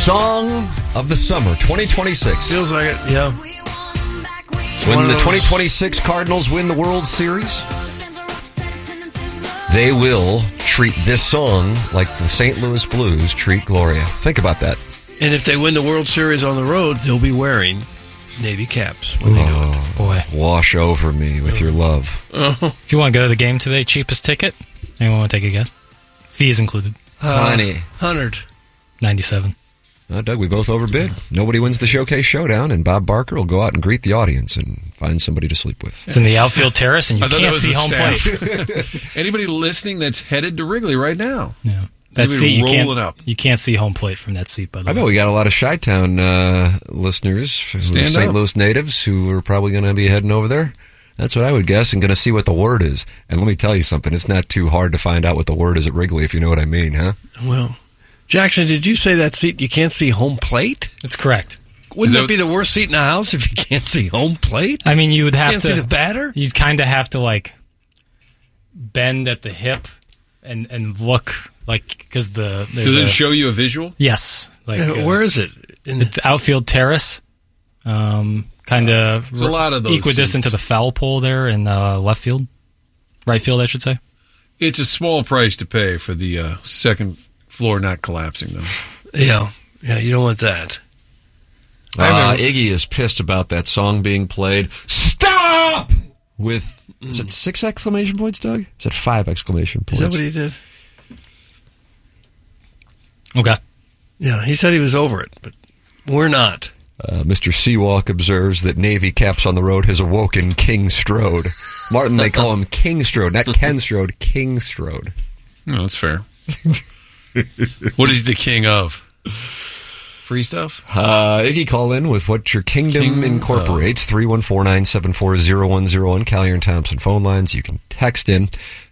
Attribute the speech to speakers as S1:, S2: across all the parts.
S1: Song of the Summer 2026.
S2: Feels like it, yeah.
S1: When the 2026 Cardinals win the World Series, they will treat this song like the St. Louis Blues treat Gloria. Think about that.
S2: And if they win the World Series on the road, they'll be wearing Navy caps when they do it.
S3: Boy.
S1: Wash over me with your love.
S3: If you want to go to the game today, cheapest ticket? Anyone want to take a guess? Fees included.
S1: Honey.
S2: 100.
S3: $97.
S1: Doug, we both overbid. Nobody wins the Showcase Showdown, and Bob Barker will go out and greet the audience and find somebody to sleep with.
S3: It's in the outfield terrace, and you can't see home
S4: staff.
S3: plate.
S4: Anybody listening that's headed to Wrigley right now?
S3: Yeah. That
S4: Anybody
S3: seat,
S4: rolling up?
S3: you can't see home plate from that seat, by the way.
S1: I bet we got a lot of Chi-Town listeners, St. Louis natives, who are probably going to be heading over there. That's what I would guess, and going to see what the word is. And let me tell you something, it's not too hard to find out what the word is at Wrigley, if you know what I mean, huh?
S2: Well, Jackson, did you say that seat you can't see home plate?
S3: That's correct.
S2: Wouldn't that be the worst seat in the house if you can't see home plate?
S3: I mean, you would have
S2: can't see the batter?
S3: You'd kind of have to, like, bend at the hip and look, like, because
S4: Does it show you a visual?
S3: Yes. Like,
S2: where is it?
S3: It's outfield terrace. Kind of
S4: a lot of those
S3: equidistant to the foul pole there in left field. Right field, I should say.
S4: It's a small price to pay for the second floor not collapsing, though.
S2: Yeah, you don't want that.
S1: Iggy is pissed about that song being played. Stop! With, is it 6 exclamation points, Doug? Is it 5 exclamation points?
S2: Is that what he did?
S3: Okay.
S2: Yeah, he said he was over it, but we're not.
S1: Mr. Seawalk observes that Navy Caps on the Road has awoken King Strode. Martin, they call him King Strode, not Ken Strode, King Strode.
S4: No, that's fair. What is the king of? Free stuff?
S1: Iggy, call in with what your kingdom incorporates. 314-974-0101, Callier and Thompson phone lines. You can text in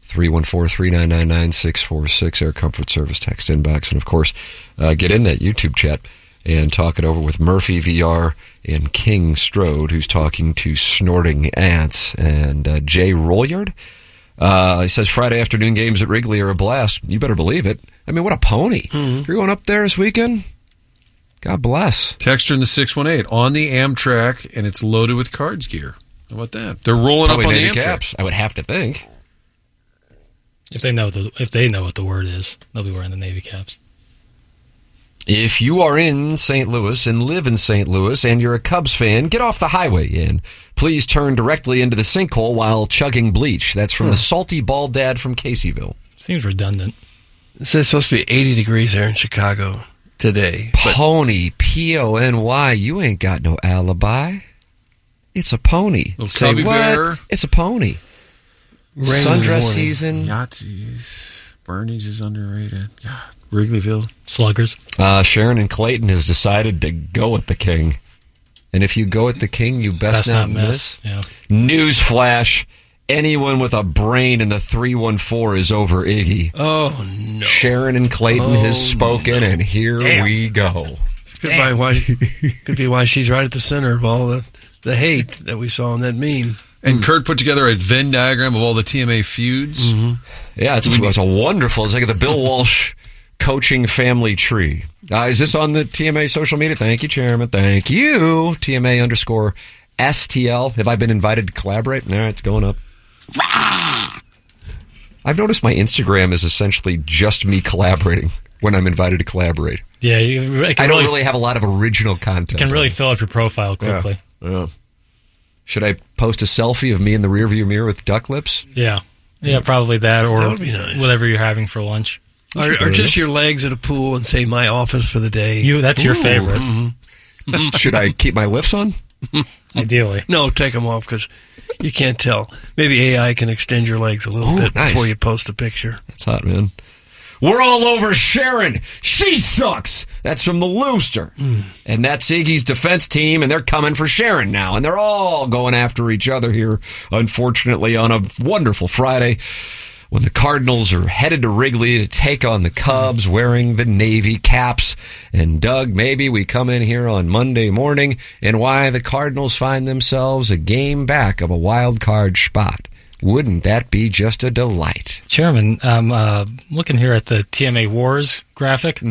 S1: 314-399-9646, Air Comfort Service text inbox. And, of course, get in that YouTube chat and talk it over with Murphy VR and King Strode, who's talking to Snorting Ants, and Jay Rolyard. He says Friday afternoon games at Wrigley are a blast. You better believe it. I mean, what a pony. You're going up there this weekend? God bless.
S4: Texter in the 618 on the Amtrak, and it's loaded with Cards gear. How about that? They're rolling
S1: Probably
S4: up on the
S1: Navy
S4: Amtrak.
S1: Caps, I would have to think.
S3: If they know what the word is, they'll be wearing the Navy caps.
S1: If you are in St. Louis and live in St. Louis and you're a Cubs fan, get off the highway and please turn directly into the sinkhole while chugging bleach. That's from the salty bald dad from Caseyville.
S3: Seems redundant.
S2: It says it's supposed to be 80 degrees there in Chicago today.
S1: Pony, P-O-N-Y, you ain't got no alibi. It's a pony.
S4: Little
S1: Say
S4: cubby
S1: what?
S4: bear.
S1: It's a pony. Sundress season.
S4: Yahtzees. Bernie's is underrated. God. Wrigleyville.
S3: Sluggers.
S1: Sharon and Clayton has decided to go with the king. And if you go with the king, you best not miss.
S3: Yeah.
S1: Newsflash. Anyone with a brain in the 314 is over Iggy.
S2: Oh, no.
S1: Sharon and Clayton has spoken, and here we go.
S2: Could be why she's right at the center of all the hate that we saw in that meme.
S4: And Kurt put together a Venn diagram of all the TMA feuds.
S1: Yeah, it's a wonderful. It's like the Bill Walsh coaching family tree. Is this on the TMA social media? Thank you, Chairman. Thank you. TMA _STL. Have I been invited to collaborate? No, it's going up. I've noticed my Instagram is essentially just me collaborating when I'm invited to collaborate.
S3: Yeah,
S1: I don't really have a lot of original content.
S3: Can really fill up your profile quickly.
S1: Yeah. Should I post a selfie of me in the rearview mirror with duck lips?
S3: Yeah, probably that, or
S2: that would be nice.
S3: Whatever you're having for lunch.
S2: Or just your legs at a pool and say, my office for the day.
S3: That's your favorite.
S1: Should I keep my lifts on?
S3: Ideally.
S2: No, take them off because you can't tell. Maybe AI can extend your legs a little bit before you post a picture.
S1: That's hot, man. We're all over Sharon. She sucks. That's from the Looster. And that's Iggy's defense team, and they're coming for Sharon now. And they're all going after each other here, unfortunately, on a wonderful Friday when the Cardinals are headed to Wrigley to take on the Cubs wearing the Navy caps. And, Doug, maybe we come in here on Monday morning and why the Cardinals find themselves a game back of a wild card spot. Wouldn't that be just a delight?
S3: Chairman, I'm looking here at the TMA Wars graphic.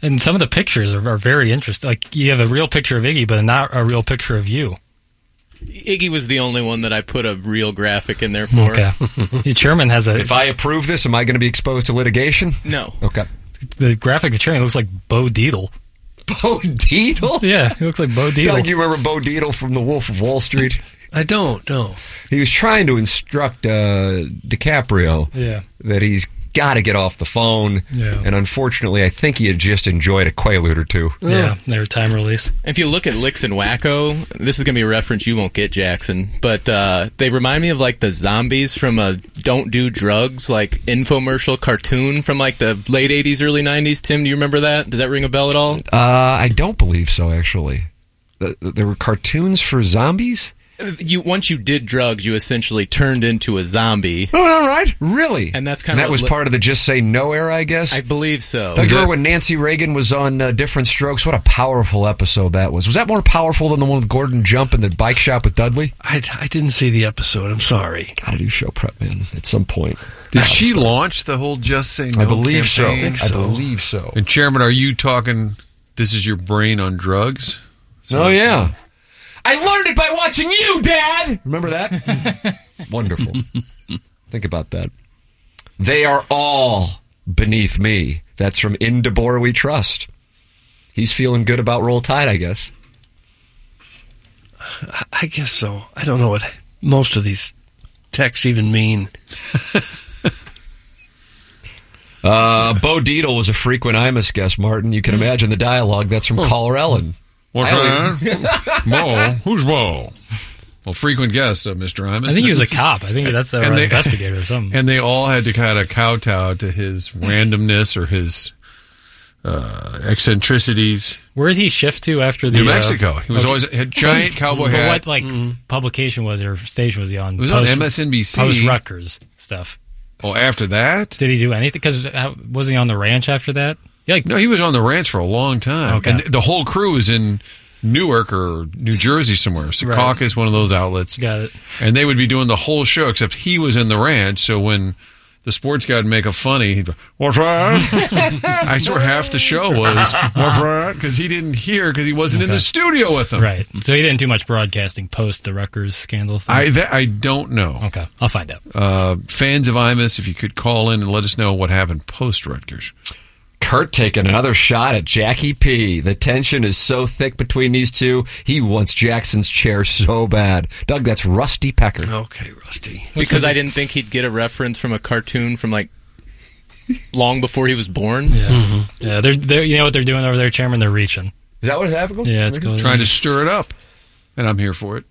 S3: And some of the pictures are very interesting. Like, you have a real picture of Iggy, but not a real picture of you.
S5: Iggy was the only one that I put a real graphic in there for.
S3: Okay. The chairman has a...
S1: If I approve this, am I going to be exposed to litigation?
S5: No.
S1: Okay.
S3: The graphic of chairman looks like Bo Dietl.
S1: Bo Dietl?
S3: Yeah, he looks like Bo Dietl.
S1: Doug, you remember Bo Dietl from The Wolf of Wall Street?
S2: I don't, no.
S1: He was trying to instruct DiCaprio that he's got to get off the phone.
S3: Yeah.
S1: And unfortunately, I think he had just enjoyed a Quaalude or two.
S3: Yeah, their time release.
S5: If you look at Licks and Wacko, this is going to be a reference you won't get, Jackson, but they remind me of like the zombies from a Don't Do Drugs like infomercial cartoon from like the late 80s, early 90s. Tim, do you remember that? Does that ring a bell at all?
S1: I don't believe so, actually. There were cartoons for zombies?
S5: Once you did drugs, you essentially turned into a zombie.
S1: Oh, all right. Really?
S5: And that's kind of
S1: that was part of the Just Say No era, I guess?
S5: I believe so.
S1: I remember when Nancy Reagan was on Different Strokes. What a powerful episode that was. Was that more powerful than the one with Gordon Jump in the bike shop with Dudley?
S2: I didn't see the episode. I'm sorry.
S1: Gotta do show prep, man, at some point.
S4: Did she launch the whole Just Say No
S1: I believe
S4: campaign?
S1: so. I believe so.
S4: And Chairman, are you talking, this is your brain on drugs?
S1: Oh, yeah. I learned it by watching you, Dad! Remember that? Wonderful. Think about that. They are all beneath me. That's from In DeBoer We Trust. He's feeling good about Roll Tide, I guess.
S2: I guess so. I don't know what most of these texts even mean.
S1: Bo Dietl was a frequent Imus guest, Martin. You can imagine the dialogue. That's from Caller Ellen.
S4: What's that? Mo? Who's Mo? Well, frequent guest of Mr. Imus.
S3: I think he was a cop. I think that's an investigator or something.
S4: And they all had to kind of kowtow to his randomness or his eccentricities.
S3: Where did he shift to after the...
S4: New Mexico. He was always had giant cowboy hat.
S3: What publication was or station was he on?
S4: It was on MSNBC.
S3: Post-Rutgers stuff.
S4: Oh, after that?
S3: Did he do anything? Because wasn't he on the ranch after that?
S4: No, he was on the ranch for a long time.
S3: Okay.
S4: And the whole crew was in Newark or New Jersey somewhere. Secaucus, one of those outlets.
S3: Got it.
S4: And they would be doing the whole show, except he was in the ranch. So when the sports guy would make a funny, he'd go, what's that? I swear half the show was, what's that? Because he didn't hear because he wasn't in the studio with them.
S3: Right. So he didn't do much broadcasting post the Rutgers scandal thing?
S4: I don't know.
S3: Okay. I'll find out.
S4: Fans of Imus, if you could call in and let us know what happened post Rutgers.
S1: Kurt taking another shot at Jackie P. The tension is so thick between these two. He wants Jackson's chair so bad. Doug, that's Rusty Pecker.
S2: Okay, Rusty.
S5: Because I didn't think he'd get a reference from a cartoon from like long before he was born.
S3: Yeah. Mm-hmm. Yeah. They're you know what they're doing over there, Chairman? They're reaching.
S1: Is that what's happening?
S3: Yeah, it's going
S4: trying to stir it up. And I'm here for it.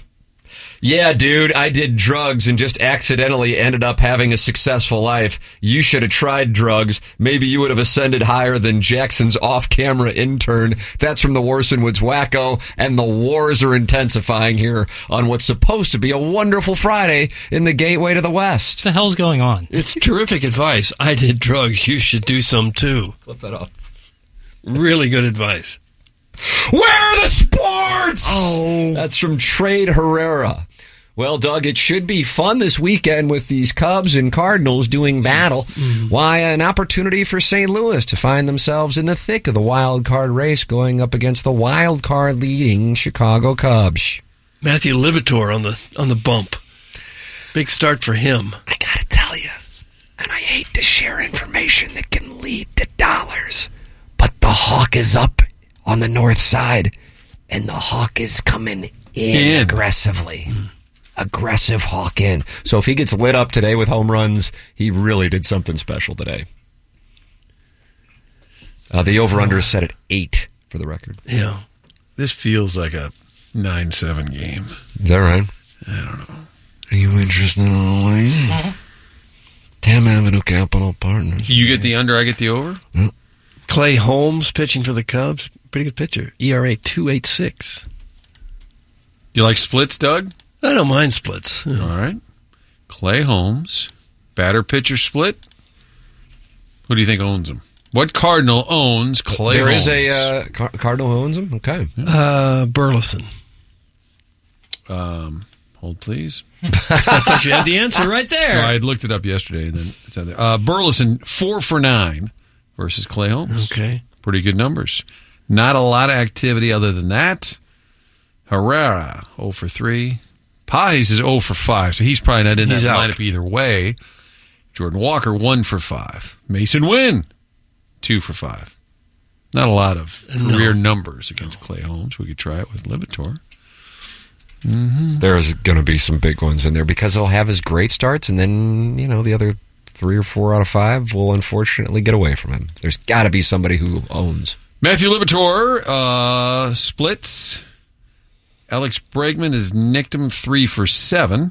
S1: Yeah, dude, I did drugs and just accidentally ended up having a successful life. You should have tried drugs. Maybe you would have ascended higher than Jackson's off-camera intern. That's from the Warson Woods Wacko, and the wars are intensifying here on what's supposed to be a wonderful Friday in the gateway to the West.
S3: What the hell's going on?
S2: It's terrific advice. I did drugs. You should do some too.
S1: Flip that off.
S2: Really good advice.
S1: Where are the sports? Oh, that's from Trade Herrera. Well, Doug, it should be fun this weekend with these Cubs and Cardinals doing battle. Why, an opportunity for St. Louis to find themselves in the thick of the wild card race going up against the wild card leading Chicago Cubs.
S2: Matthew Livator on the bump. Big start for him.
S1: I gotta tell you, and I hate to share information that can lead to dollars, but the hawk is up on the north side, and the hawk is coming in aggressively. Aggressive hawk in. So if he gets lit up today with home runs, he really did something special today. The over-under is set at 8 for the record.
S2: Yeah.
S4: This feels like a 9-7 game.
S1: Is that right?
S4: I don't know.
S1: Are you interested in a Tam Avenue Capital Partners?
S4: You get the under, I get the over?
S2: Clay Holmes pitching for the Cubs. Pretty good pitcher. ERA 2.86.
S4: You like splits, Doug?
S2: I don't mind splits.
S4: All right. Clay Holmes, batter-pitcher split. Who do you think owns him? What Cardinal owns Clay Holmes?
S1: There is a Cardinal owns him? Okay.
S2: Burleson.
S4: Hold, please.
S2: I thought you had the answer right there.
S4: No, I had looked it up yesterday. And then it's out there. Burleson, 4 for 9 versus Clay Holmes.
S2: Okay.
S4: Pretty good numbers. Not a lot of activity other than that. Herrera, 0 for 3. Pais is 0 for 5, so he's probably not in that lineup either way. Jordan Walker, 1 for 5. Mason Wynn, 2 for 5. Not a lot of career numbers against Clay Holmes. We could try it with Liberatore. Mm-hmm.
S1: There's going to be some big ones in there because he'll have his great starts, and then, the other 3 or 4 out of 5 will unfortunately get away from him. There's got to be somebody who owns.
S4: Matthew Liberatore splits. Alex Bregman has nicked him 3 for 7.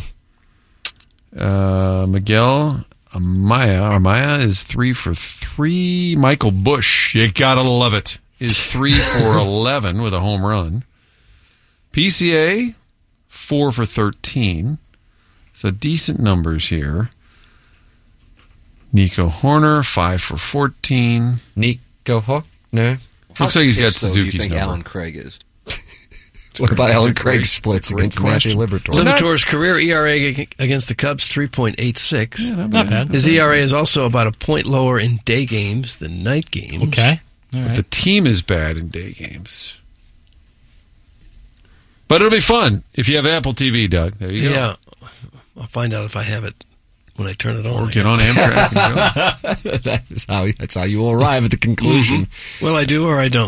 S4: Miguel Amaya is 3 for 3. Michael Busch, you gotta love it, is 3 for 11 with a home run. PCA, 4 for 13. So decent numbers here. Nico Horner, 5 for 14.
S1: Nico Horner? No.
S4: Looks like he's got Suzuki's
S6: you think
S4: number.
S6: Alan Craig is?
S1: What about Alan Craig's splits against Matthew Liberatore?
S2: Liberatore's career ERA against the Cubs, 3.86.
S4: Yeah, not bad.
S2: His ERA is also about a point lower in day games than night games.
S3: Okay. All
S4: But
S3: right.
S4: the team is bad in day games. But it'll be fun if you have Apple TV, Doug. There you go.
S2: Yeah. I'll find out if I have it when I turn it on.
S4: Or get on Amtrak and go.
S1: That's how you will arrive at the conclusion.
S2: Well, I do or I don't.